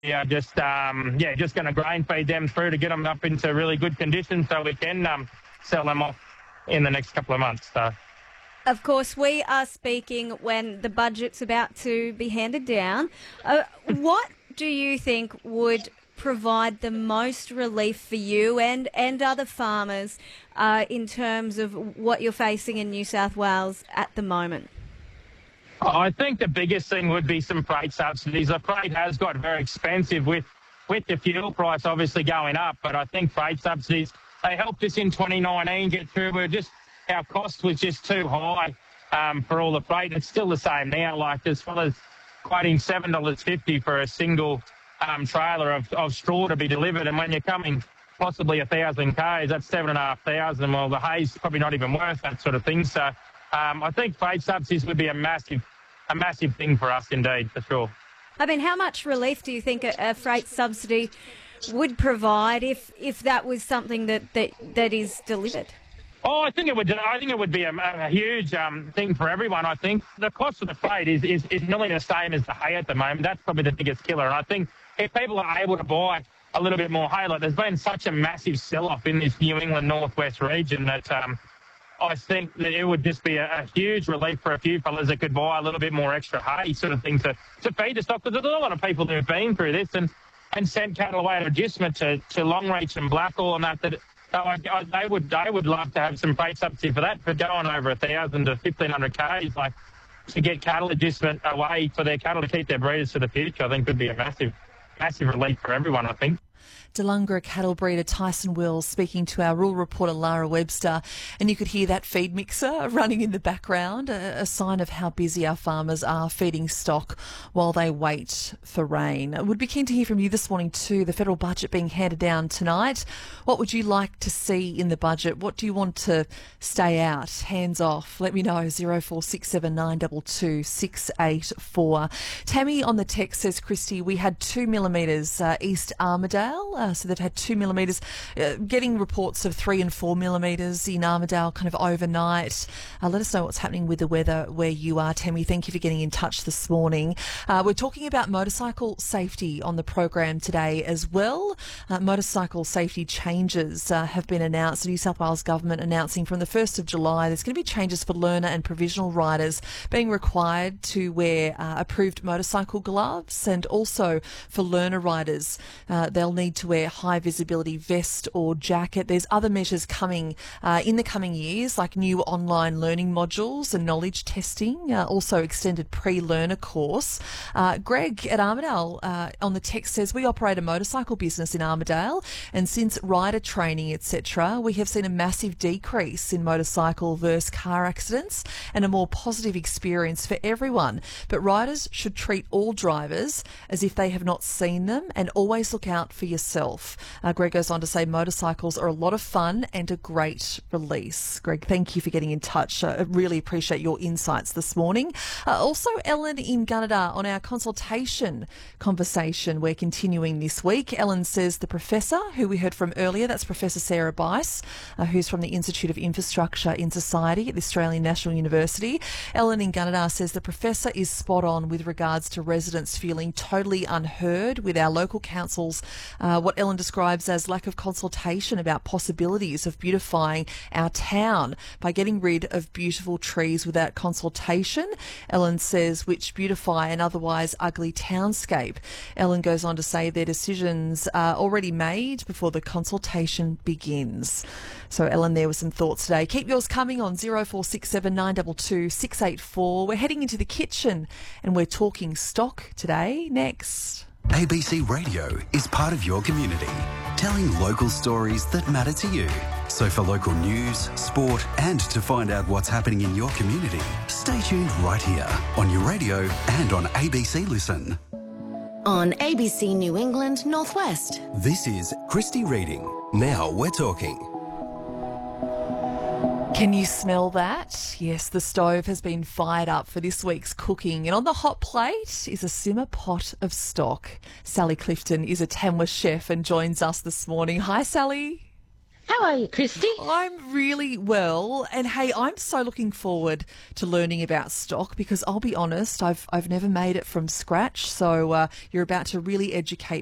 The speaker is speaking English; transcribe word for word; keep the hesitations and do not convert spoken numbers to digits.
we are just, um, yeah, just going to grain feed them through to get them up into really good condition so we can um, sell them off in the next couple of months. So. Of course, we are speaking when the budget's about to be handed down. Uh, what do you think would provide the most relief for you and, and other farmers uh, in terms of what you're facing in New South Wales at the moment? I think the biggest thing would be some freight subsidies. The freight has got very expensive with, with the fuel price obviously going up, but I think freight subsidies, they helped us in twenty nineteen get through. We're just, our cost was just too high um, for all the freight. It's still the same now, like as well as quoting seven dollars fifty for a single um, trailer of, of straw to be delivered, and when you're coming possibly a thousand k's, that's seven and a half thousand. Well, the hay's probably not even worth that sort of thing. So um, I think freight subsidies would be a massive, a massive thing for us indeed, for sure. I mean, how much relief do you think a, a freight subsidy would provide if if that was something that, that, that is delivered? Oh, I think it would. I think it would be a, a huge um, thing for everyone. I think the cost of the freight is, is is nearly the same as the hay at the moment. That's probably the biggest killer. And I think if people are able to buy a little bit more hay, like there's been such a massive sell-off in this New England northwest region that um, I think that it would just be a, a huge relief for a few fellas that could buy a little bit more extra hay, sort of thing, to to feed the stock. Because there's a lot of people that have been through this and and sent cattle away at adjustment to to Longreach and Blackall and that that. So I, I, they would they would love to have some freight subsidy for that, for going over a thousand to fifteen hundred k's, like to get cattle adjustment away for their cattle to keep their breeders for the future. I think would be a massive, massive relief for everyone, I think. Delungra cattle breeder Tyson Wills speaking to our rural reporter Lara Webster, and you could hear that feed mixer running in the background, a, a sign of how busy our farmers are feeding stock while they wait for rain. I would be keen to hear from you this morning too, the federal budget being handed down tonight. What would you like to see in the budget? What do you want to stay out, hands off? Let me know, zero four six seven nine two two six eight four. Tammy on the text says, Christy, we had two millimetres uh, East Armidale. Uh, so they've had two millimetres, uh, getting reports of three and four millimetres in Armidale kind of overnight. Uh, let us know what's happening with the weather where you are, Tammy. Thank you for getting in touch this morning. Uh, we're talking about motorcycle safety on the program today as well. Uh, motorcycle safety changes uh, have been announced. The New South Wales Government announcing from the first of July there's going to be changes for learner and provisional riders being required to wear uh, approved motorcycle gloves, and also for learner riders uh, they'll need to wear high visibility vest or jacket. There's other measures coming uh, in the coming years, like new online learning modules and knowledge testing, uh, also extended pre-learner course. Uh, Greg at Armidale uh, on the text says, we operate a motorcycle business in Armidale, and since rider training, et cetera, we have seen a massive decrease in motorcycle versus car accidents and a more positive experience for everyone. But riders should treat all drivers as if they have not seen them and always look out for yourself. Uh, Greg goes on to say motorcycles are a lot of fun and a great release. Greg, thank you for getting in touch. Uh, I really appreciate your insights this morning. Uh, also, Ellen in Gunnedah on our consultation conversation we're continuing this week. Ellen says the professor who we heard from earlier, that's Professor Sarah Bice, uh, who's from the Institute of Infrastructure in Society at the Australian National University. Ellen in Gunnedah says the professor is spot on with regards to residents feeling totally unheard with our local councils, uh, what Ellen describes as lack of consultation about possibilities of beautifying our town by getting rid of beautiful trees without consultation. Ellen says, which beautify an otherwise ugly townscape. Ellen goes on to say their decisions are already made before the consultation begins. So Ellen, there were some thoughts today. Keep yours coming on zero four six seven nine two two six eight four. We're heading into the kitchen and we're talking stock today. Next. A B C Radio is part of your community, telling local stories that matter to you. So for local news, sport, and to find out what's happening in your community, stay tuned right here on your radio and on A B C Listen. On A B C New England Northwest. This is Christy Reading. Now we're talking. Can you smell that? Yes, the stove has been fired up for this week's cooking, and on the hot plate is a simmer pot of stock. Sally Clifton is a Tamworth chef and joins us this morning. Hi, Sally. How are you, Christy? I'm really well, and hey, I'm so looking forward to learning about stock because I'll be honest, I've I've never made it from scratch. So uh, you're about to really educate